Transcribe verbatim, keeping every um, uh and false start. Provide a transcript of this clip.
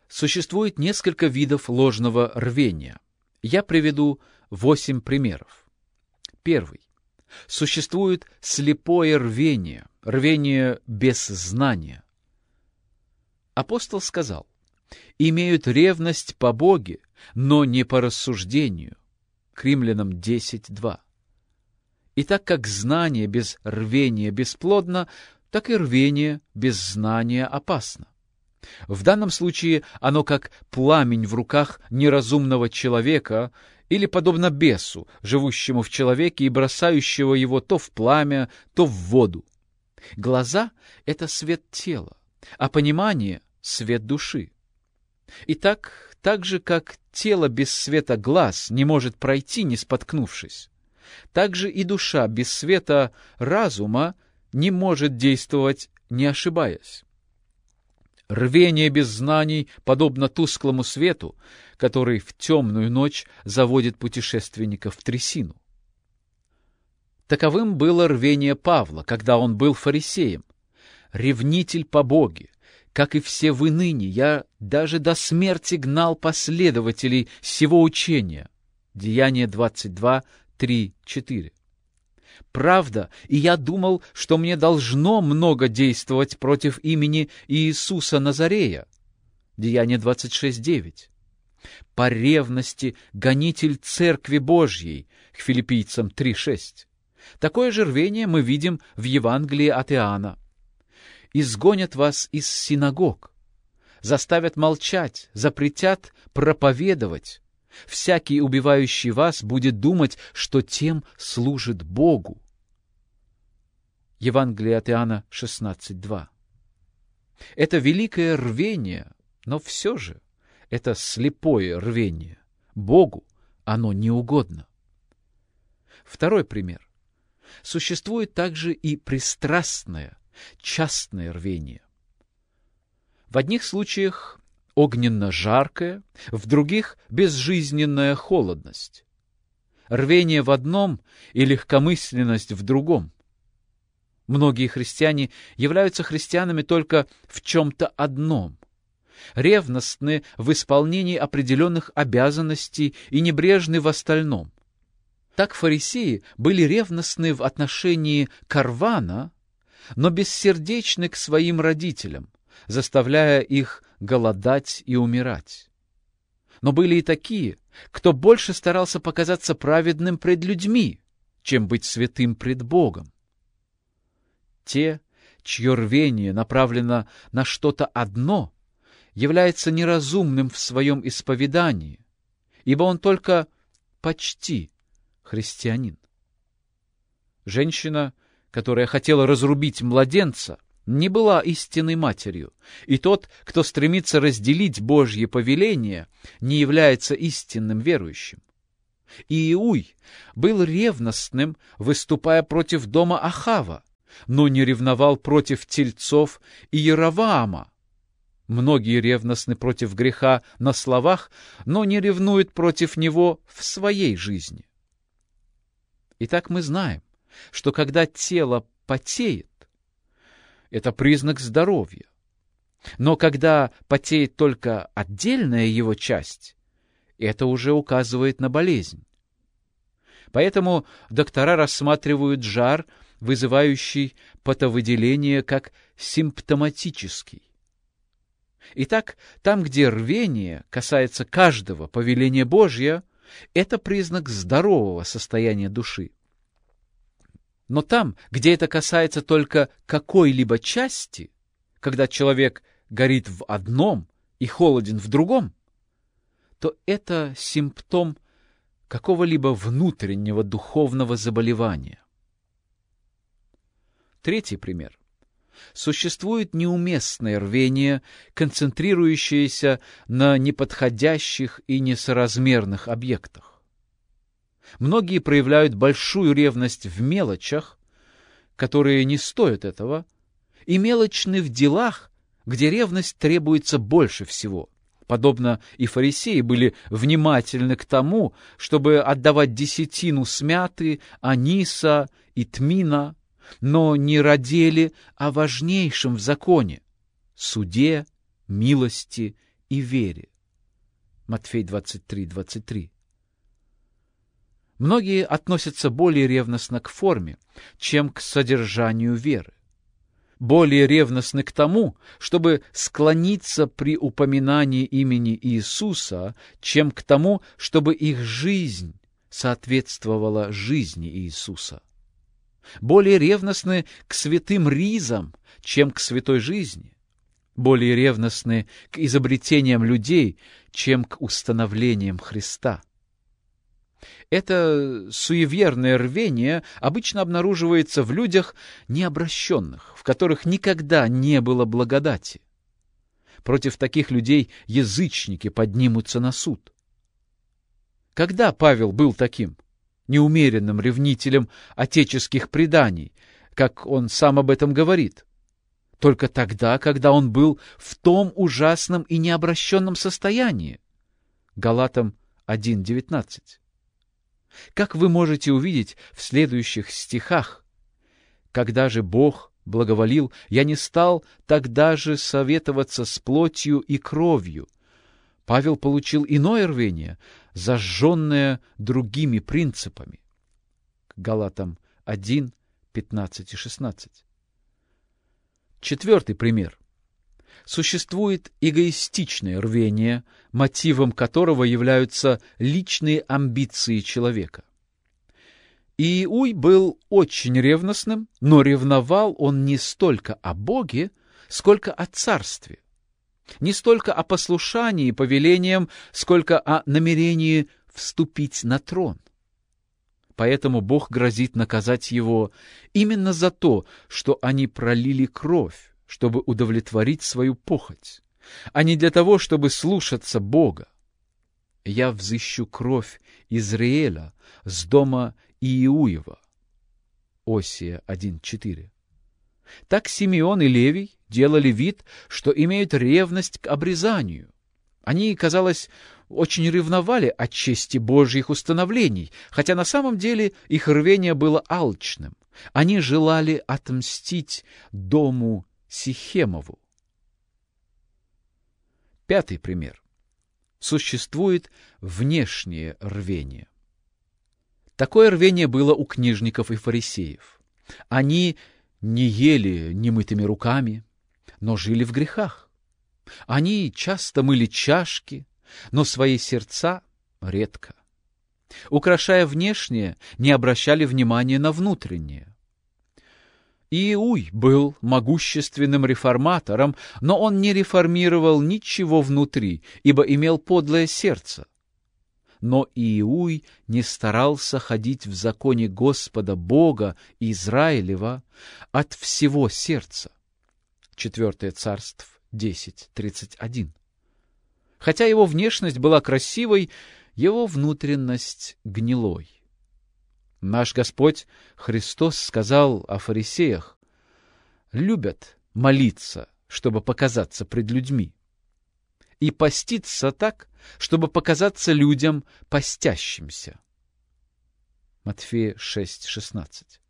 Существует несколько видов ложного рвения. Я приведу восемь примеров. Первый. Существует слепое рвение, рвение без знания. Апостол сказал: «Имеют ревность по Боге, но не по рассуждению». К Римлянам десять два. И так как знание без рвения бесплодно, так и рвение без знания опасно. В данном случае оно как пламень в руках неразумного человека или подобно бесу, живущему в человеке и бросающего его то в пламя, то в воду. Глаза — это свет тела, а понимание — свет души. Итак, так же, как тело без света глаз не может пройти, не споткнувшись, так же и душа без света разума не может действовать, не ошибаясь. Рвение без знаний подобно тусклому свету, который в темную ночь заводит путешественников в трясину. Таковым было рвение Павла, когда он был фарисеем. «Ревнитель по Боге, как и все вы ныне, я даже до смерти гнал последователей сего учения». Деяния двадцать два, три, четыре. Правда, и я думал, что мне должно много действовать против имени Иисуса Назарея. Деяния двадцать шесть, девять. По ревности гонитель Церкви Божьей. К Филиппийцам три, шесть. Такое же рвение мы видим в Евангелии от Иоанна. «Изгонят вас из синагог, заставят молчать, запретят проповедовать. Всякий, убивающий вас, будет думать, что тем служит Богу». Евангелие от Иоанна шестнадцать, два. Это великое рвение, но все же это слепое рвение. Богу оно не угодно. Второй пример. Существует также и пристрастное, частное рвение. В одних случаях огненно-жаркая, в других — безжизненная холодность. Рвение в одном и легкомысленность в другом. Многие христиане являются христианами только в чем-то одном, ревностны в исполнении определенных обязанностей и небрежны в остальном. Так фарисеи были ревностны в отношении Карвана, но бессердечны к своим родителям, заставляя их голодать и умирать. Но были и такие, кто больше старался показаться праведным пред людьми, чем быть святым пред Богом. Те, чье рвение направлено на что-то одно, является неразумным в своем исповедании, ибо он только почти христианин. Женщина, которая хотела разрубить младенца, не была истинной матерью, и тот, кто стремится разделить Божье повеление, не является истинным верующим. Иуй был ревностным, выступая против дома Ахава, но не ревновал против тельцов и Иеровоама. Многие ревностны против греха на словах, но не ревнуют против него в своей жизни. Итак, мы знаем, что когда тело потеет, это признак здоровья. Но когда потеет только отдельная его часть, это уже указывает на болезнь. Поэтому доктора рассматривают жар, вызывающий потовыделение, как симптоматический. Итак, там, где рвение касается каждого повеления Божьего, это признак здорового состояния души. Но там, где это касается только какой-либо части, когда человек горит в одном и холоден в другом, то это симптом какого-либо внутреннего духовного заболевания. Третий пример. Существует неуместное рвение, концентрирующееся на неподходящих и несоразмерных объектах. Многие проявляют большую ревность в мелочах, которые не стоят этого, и мелочны в делах, где ревность требуется больше всего. Подобно и фарисеи были внимательны к тому, чтобы отдавать десятину смяты, аниса и тмина, но не радели о важнейшем в законе — суде, милости и вере. Матфей двадцать три двадцать три. Многие относятся более ревностно к форме, чем к содержанию веры. Более ревностны к тому, чтобы склониться при упоминании имени Иисуса, чем к тому, чтобы их жизнь соответствовала жизни Иисуса. Более ревностны к святым ризам, чем к святой жизни. Более ревностны к изобретениям людей, чем к установлениям Христа. Это суеверное рвение обычно обнаруживается в людях необращенных, в которых никогда не было благодати. Против таких людей язычники поднимутся на суд. Когда Павел был таким неумеренным ревнителем отеческих преданий, как он сам об этом говорит? Только тогда, когда он был в том ужасном и необращенном состоянии. Галатам один девятнадцать. Как вы можете увидеть в следующих стихах, «Когда же Бог благоволил, я не стал тогда же советоваться с плотью и кровью». Павел получил иное рвение, зажженное другими принципами. Галатам один пятнадцать и шестнадцать. Четвертый пример. Существует эгоистичное рвение, мотивом которого являются личные амбиции человека. Иуй был очень ревностным, но ревновал он не столько о Боге, сколько о царстве. Не столько о послушании повелениям, сколько о намерении вступить на трон. Поэтому Бог грозит наказать его именно за то, что они пролили кровь, чтобы удовлетворить свою похоть, а не для того, чтобы слушаться Бога. «Я взыщу кровь Израиля с дома Иуева». Осия один четыре. Так Симеон и Левий делали вид, что имеют ревность к обрезанию. Они, казалось, очень ревновали от чести Божьих установлений, хотя на самом деле их рвение было алчным. Они желали отмстить дому Сихемову. Пятый пример. Существует внешнее рвение. Такое рвение было у книжников и фарисеев. Они не ели немытыми руками, но жили в грехах. Они часто мыли чашки, но свои сердца редко. Украшая внешнее, не обращали внимания на внутреннее. Иуй был могущественным реформатором, но он не реформировал ничего внутри, ибо имел подлое сердце. Но Иуй не старался ходить в законе Господа Бога Израилева от всего сердца. Четвертое Царств десять тридцать один. Хотя его внешность была красивой, его внутренность гнилой. Наш Господь Христос сказал о фарисеях: «Любят молиться, чтобы показаться пред людьми, и поститься так, чтобы показаться людям постящимся». Матфея шесть шестнадцать.